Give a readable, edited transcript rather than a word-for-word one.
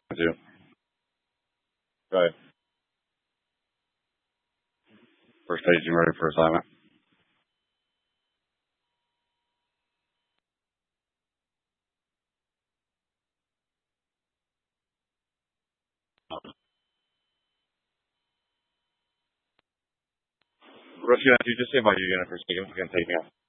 Too. Go ahead. First page, you ready for assignment? Russ, you just say about you again for a second. You can take me off.